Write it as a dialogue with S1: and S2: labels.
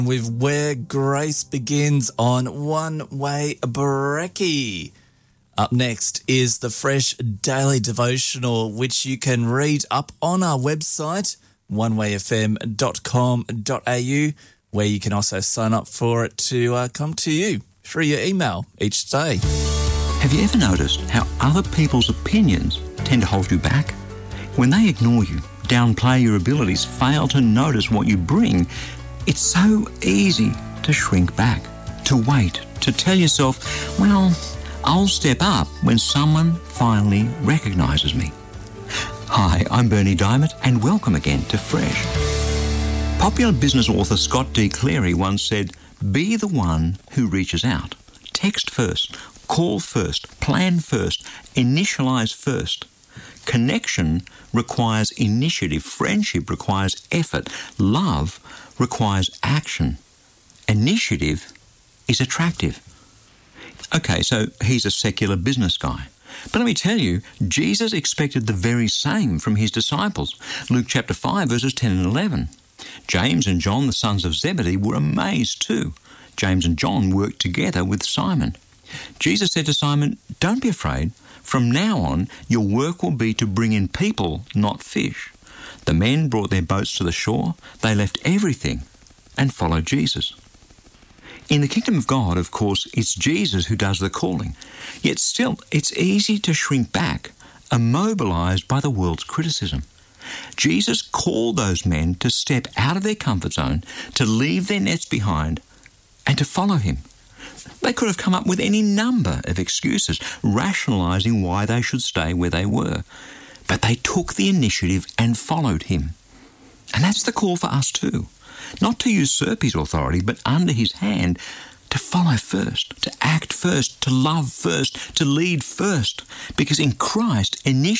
S1: with Where Grace Begins on One Way Brekkie. Up next is the Fresh Daily Devotional, which you can read up on our website, onewayfm.com.au, where you can also sign up for it to come to you through your email each day.
S2: Have you ever noticed how other people's opinions tend to hold you back? When they ignore you, downplay your abilities, fail to notice what you bring, it's so easy to shrink back, to wait, to tell yourself, well, I'll step up when someone finally recognises me. Hi, I'm Bernie Diamond, and welcome again to Fresh. Popular business author Scott D. Cleary once said, "Be the one who reaches out. Text first, call first, plan first, initialise first. Connection requires initiative. Friendship requires effort. Love requires action. Initiative is attractive." Okay, so he's a secular business guy. But let me tell you, Jesus expected the very same from his disciples. Luke chapter 5, verses 10 and 11. James and John, the sons of Zebedee, were amazed too. James and John worked together with Simon. Jesus said to Simon, "Don't be afraid. From now on, your work will be to bring in people, not fish." The men brought their boats to the shore. They left everything and followed Jesus. In the kingdom of God, of course, it's Jesus who does the calling. Yet still, it's easy to shrink back, immobilised by the world's criticism. Jesus called those men to step out of their comfort zone, to leave their nets behind, and to follow him. They could have come up with any number of excuses, rationalising why they should stay where they were. But they took the initiative and followed him. And that's the call for us too. Not to usurp his authority, but under his hand, to follow first, to act first, to love first, to lead first. Because in Christ, initiative